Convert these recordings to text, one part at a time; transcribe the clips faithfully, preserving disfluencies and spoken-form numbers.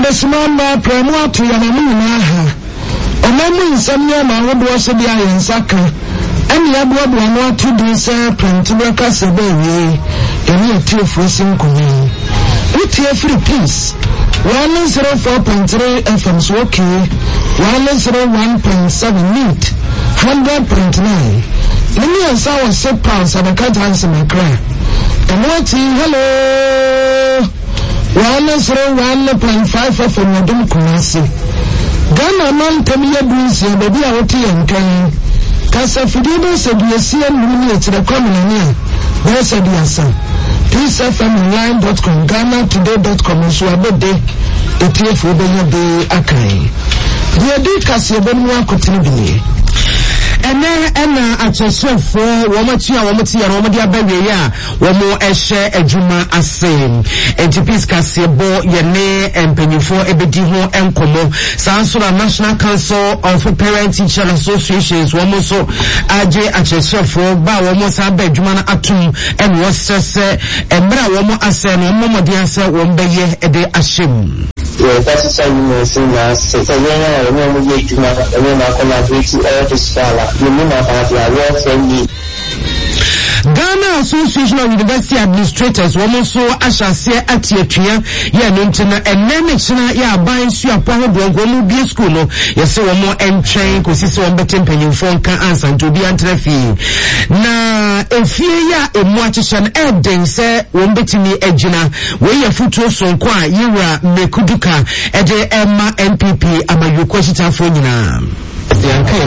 Adesimamba premo to yamamu na ha. Omamu insomnia ma wodo so dia yensaka. Ani aboabo no to do say prentibe ka se be wi. Eni atiefo sinkomi. Utie free peace. one oh four point three F M so okay. one oh one point seven neat. one hundred point nine. Many of our set pounds have a cut hands in my cry. And what hello one oh one point five from Modum Kumasi. Ghana man Tamia Bruce, baby, I will tell you. Casa Fidido said, you see a minute to the common here. Where's the answer? Peace F M online dot com, Ghana today dot com, so a bit day, the T F will be the Akai. The Adicas, you don't want to continue. Ene ena achesefo womatua womatia na womdia bawe ya womo ehye adwuma asem enti peace kasebo yene empanyifo ebedi ho enkomo sansura National Council of Parent Teacher Associations womo so aje achesefo ba womo sa ba adwuma na atum en wosese emra womo ase no womo modian se wombeye ede ahyem. Yes, that's why you say that. So yeah, we know we do not, we not collaborate all this fella. You know that we are well friendly. Ghana Association of University Administrators women so ashase atietua ye no ntina enene china ya ban su apaho dongo mu bi school no ye se wo mo entwen kosisi wo betempanyimfo nka ansa ntobi antrafi na efie ya emu achicha na eden se wo betimi agina we ye futuo sonko a yira mekuduka ede emma N P P amayuko chitafo nyina. The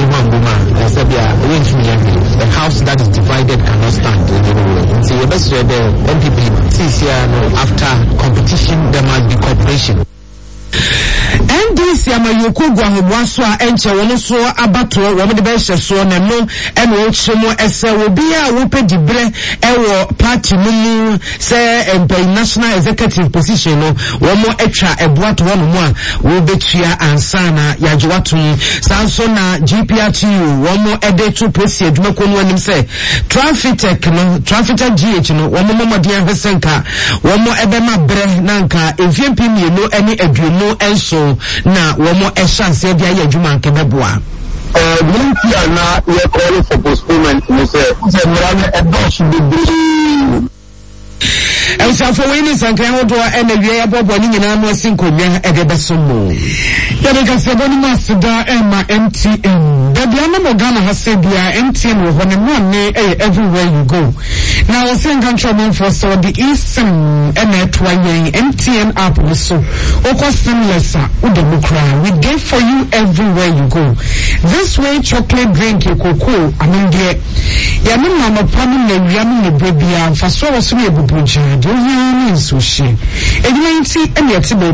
house that is divided cannot stand. So the best way the N P P sees here after competition there must be cooperation. N D C amayoko gwa so a enche wono so abato wo de be hye so na no e no chemo ese obi a wo pedi bre e wo party mu se empe national executive position no wo mo etwa eboato wo mo a wo betua ansana ya jewato sanso na G P R T U wo mo ede to presi aduma ko no anim se traffic tech no traffic G H no wo mo momodian hwesenka wo mo ebe ma bre na nka efie pimi no ene adumo enso na womo eshanse dia ya adwuma nke beboa eh miliki ana we call for postponement no say say murana ebe should be Elsa for winning sankan hodo ene wie ya bobo ni nyina no asinkomia edebesomo yabeka se boni masida ema M T N da bia na Ghana ha se bia M T N wo hono no ne everywhere you go now we sing control for so the eastern network M T N app so oko seamless udemukra we give for you everywhere you go this way chocolate drink cocoa amindie ya me mama panu na wiam ne bebia mfa so wo so ebubuja do you mean so she edwenti ene etibo